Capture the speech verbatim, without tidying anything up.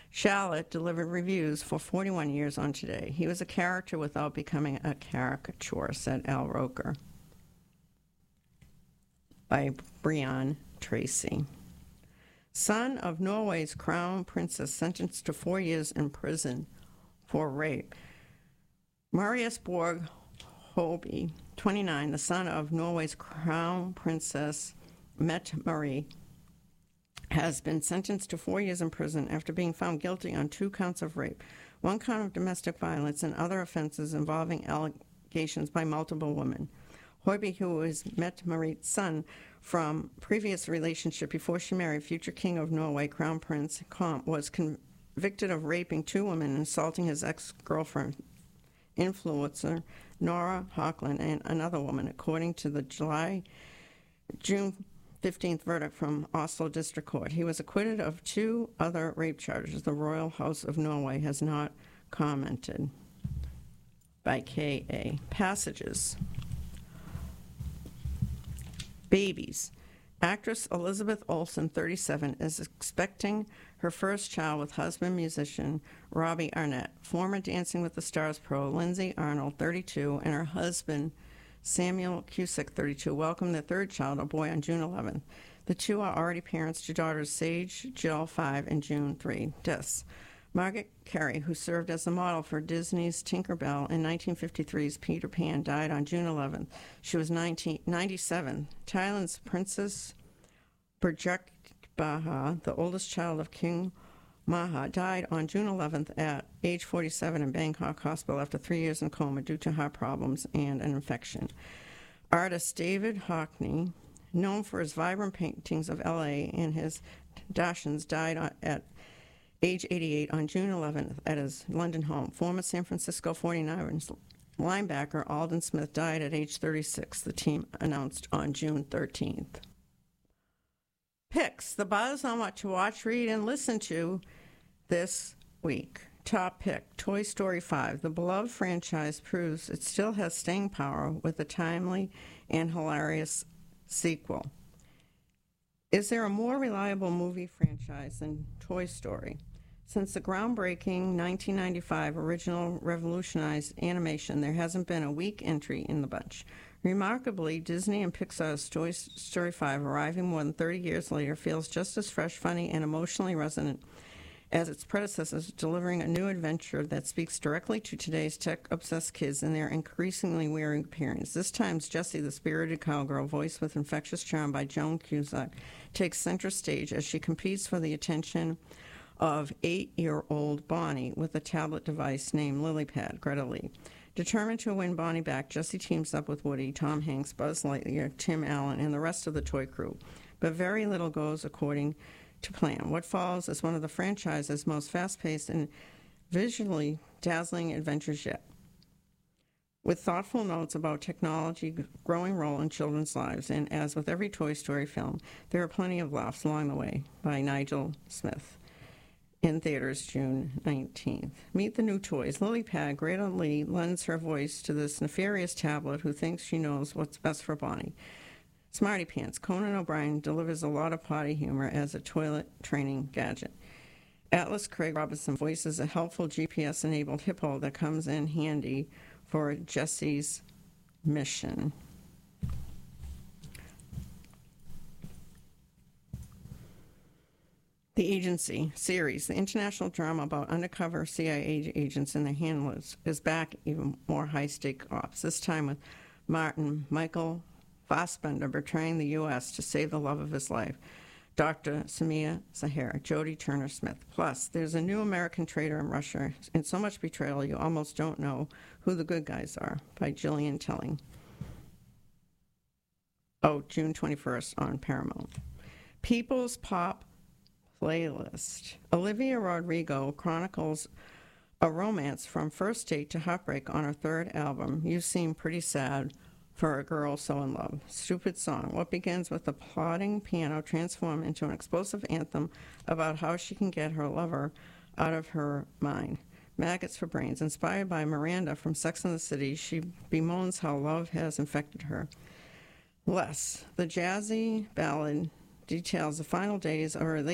Charlotte delivered reviews for forty-one years on Today. He was a character without becoming a caricature, said Al Roker. By Brian Tracy. Son of Norway's crown princess sentenced to four years in prison for rape. Marius Borg Holby, twenty-nine, the son of Norway's crown princess Mette Marie, has been sentenced to four years in prison after being found guilty on two counts of rape, one count of domestic violence, and other offenses involving allegations by multiple women. Højby, who is Mette Marie's son from previous relationship before she married future King of Norway, Crown Prince Comte, was convicted of raping two women and assaulting his ex-girlfriend, influencer Nora Hochland, and another woman, according to the July, June fifteenth verdict from Oslo District Court. He was acquitted of two other rape charges. The Royal House of Norway has not commented. By K A Passages. Babies. Actress Elizabeth Olsen, thirty-seven, is expecting her first child with husband musician Robbie Arnett. Former Dancing with the Stars pro Lindsay Arnold, thirty-two, and her husband Samuel Cusick, thirty-two, welcomed their third child, a boy, on June eleventh. The two are already parents to daughters Sage, Jill, five, and June, three. Deaths. Margaret Carey, who served as the model for Disney's Tinker Bell and nineteen fifty-three's Peter Pan, died on June eleventh. She was nineteen ninety-seven. Thailand's Princess Burjak Baha, the oldest child of King Maha, died on June eleventh at age forty-seven in Bangkok Hospital after three years in coma due to heart problems and an infection. Artist David Hockney, known for his vibrant paintings of L A and his Dachshunds, died at age eighty-eight on June eleventh at his London home. Former San Francisco forty-niners linebacker Aldon Smith died at age thirty-six, the team announced on June thirteenth. Picks. The buzz on what to watch, read, and listen to this week. Top pick, Toy Story five. The beloved franchise proves it still has staying power with a timely and hilarious sequel. Is there a more reliable movie franchise than Toy Story? Since the groundbreaking nineteen ninety-five original revolutionized animation, there hasn't been a weak entry in the bunch. Remarkably, Disney and Pixar's Toy Story five, arriving more than thirty years later, feels just as fresh, funny, and emotionally resonant as its predecessors, delivering a new adventure that speaks directly to today's tech-obsessed kids and their increasingly wearing appearance. This time's Jessie, the spirited cowgirl, voiced with infectious charm by Joan Cusack, takes center stage as she competes for the attention of eight-year-old Bonnie with a tablet device named LilyPad, Greta Lee. Determined to win Bonnie back, Jessie teams up with Woody, Tom Hanks, Buzz Lightyear, Tim Allen, and the rest of the toy crew. But very little goes according to plan. What follows is one of the franchise's most fast-paced and visually dazzling adventures yet. With thoughtful notes about technology's growing role in children's lives, and as with every Toy Story film, there are plenty of laughs along the way. By Nigel Smith. In theaters June nineteenth. Meet the new toys. LilyPad, Greta Lee, lends her voice to this nefarious tablet who thinks she knows what's best for Bonnie. Smarty Pants. Conan O'Brien delivers a lot of potty humor as a toilet training gadget. Atlas Craig Robinson voices a helpful G P S-enabled hippo that comes in handy for Jessie's mission. The Agency series, the international drama about undercover C I A agents and their handlers, is back, even more high-stake ops, this time with Martin Michael Fassbender betraying the U S to save the love of his life, Doctor Samia Zahara, Jodie Turner-Smith. Plus, there's a new American traitor in Russia, and so much betrayal you almost don't know who the good guys are, by Gillian Telling. Oh, June twenty-first on Paramount. People's Pop Playlist. Olivia Rodrigo chronicles a romance from first date to heartbreak on her third album. You Seem Pretty Sad for a Girl So in Love. Stupid song. What begins with a plodding piano transformed into an explosive anthem about how she can get her lover out of her mind. Maggots for Brains. Inspired by Miranda from Sex and the City, she bemoans how love has infected her. Less. The jazzy ballad details the final days of her